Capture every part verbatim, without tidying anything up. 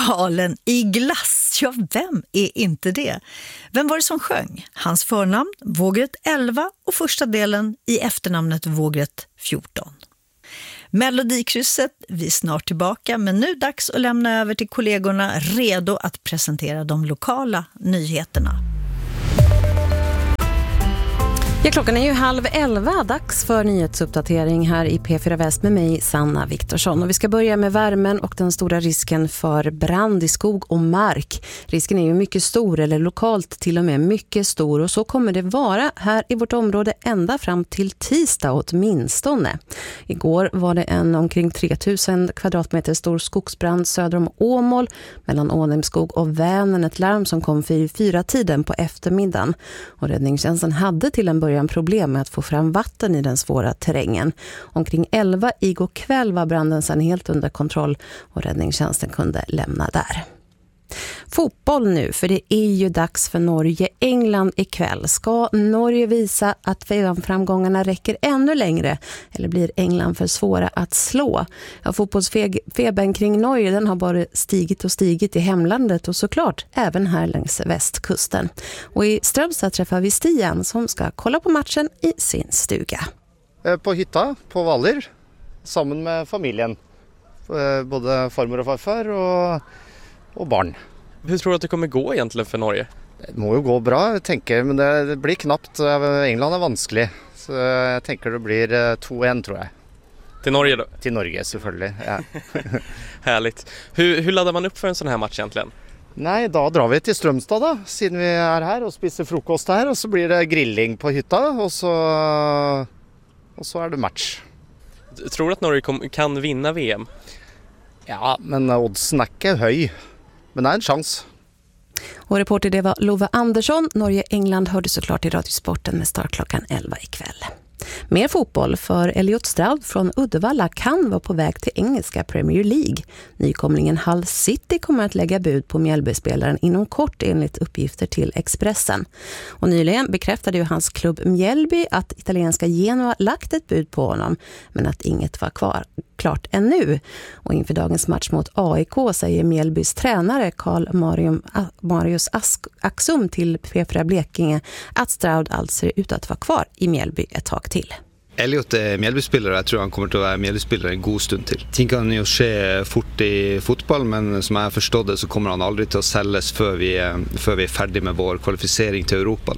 Galen i glass, ja vem är inte det? Vem var det som sjöng? Hans förnamn Vågrätt elva och första delen i efternamnet Vågrätt fjorton. Melodikrysset, vi är snart tillbaka, men nu dags att lämna över till kollegorna redo att presentera de lokala nyheterna. Ja, klockan är ju halv elva, dags för nyhetsuppdatering här i P fyra Väst med mig, Sanna Viktorsson. Och vi ska börja med värmen och den stora risken för brand i skog och mark. Risken är ju mycket stor, eller lokalt till och med mycket stor, och så kommer det vara här i vårt område ända fram till tisdag åtminstone. Igår var det en omkring tre tusen kvadratmeter stor skogsbrand söder om Åmål mellan Ånemskog och Vänern, ett larm som kom vid fyra tiden på eftermiddagen. Och räddningstjänsten hade till en början problem med att få fram vatten i den svåra terrängen. Omkring elva igår kväll var branden sedan helt under kontroll och räddningstjänsten kunde lämna där. Fotboll nu, för det är ju dags för Norge-England ikväll. Ska Norge visa att framgångarna räcker ännu längre, eller blir England för svåra att slå? Ja, fotbollsfebern kring Norge, den har bara stigit och stigit i hemlandet och såklart även här längs västkusten. Och i Strömstad träffar vi Stian som ska kolla på matchen i sin stuga. På hytta, på Valler, sammen med familjen. Både farmor och farfar och och barn. Hur tror du att det kommer gå egentligen för Norge? Det må ju gå bra, jag tänker, men det, det blir knappt. England är vanskelig, så jag tänker det blir två ett, tror jag. Till Norge då? Till Norge, selvfølgelig. Ja. Härligt. Hur, hur laddar man upp för en sån här match egentligen? Nej, då drar vi till Strömstad då, siden vi är här och spiser frukost här, och så blir det grilling på hytta, och så, och så är det match. Tror du att Norge kom, kan vinna V M? Ja, men oddsen är inte hög. Men det är en chans. Och reporter det var Lova Andersson. Norge-England hörde såklart i Radiosporten med start klockan elva ikväll. Mer fotboll, för Elliot Stroud från Uddevalla kan vara på väg till engelska Premier League. Nykomlingen Hull City kommer att lägga bud på Mjällbyspelaren inom kort enligt uppgifter till Expressen. Och nyligen bekräftade ju hans klubb Mjällby att italienska Genoa lagt ett bud på honom, men att inget var kvar. klart ännu. Och inför dagens match mot A I K säger Mjällbys tränare Carl Marius Axum till P fyra Blekinge att Stroud alltså ser ut att vara kvar i Mjällby ett tag till. Elliot är Mjällbyspelare, jag tror han kommer att vara Mjällbyspelare en god stund till. Ting kan ju ske fort i fotboll, men som jag har förstått det så kommer han aldrig till att säljas för vi är, för vi är färdiga med vår kvalificering till Europa då.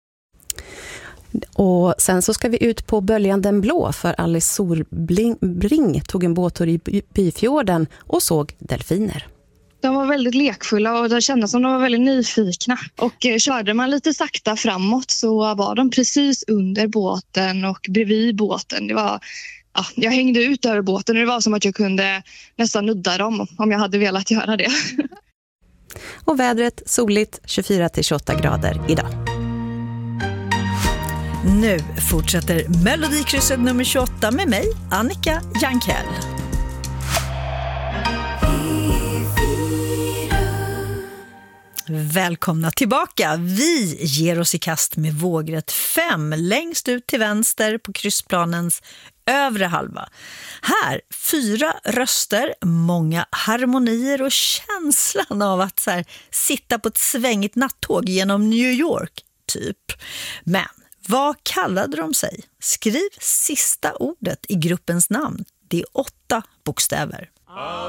Och sen så ska vi ut på böljan den blå, för Alice Solbring tog en båttur i Byfjorden och såg delfiner. De var väldigt lekfulla och det kändes som de var väldigt nyfikna. Och eh, körde man lite sakta framåt så var de precis under båten och bredvid båten. Det var, ja, jag hängde ut över båten och det var som att jag kunde nästan nudda dem om jag hade velat göra det. Och vädret soligt, tjugofyra till tjugoåtta grader idag. Nu fortsätter Melodikrysset nummer tjugoåtta med mig, Annika Jankell. Välkomna tillbaka. Vi ger oss i kast med vågrätt fem längst ut till vänster på kryssplanens övre halva. Här fyra röster, många harmonier och känslan av att så här, sitta på ett svängigt nattåg genom New York, typ. Men vad kallade de sig? Skriv sista ordet i gruppens namn. Det är åtta bokstäver.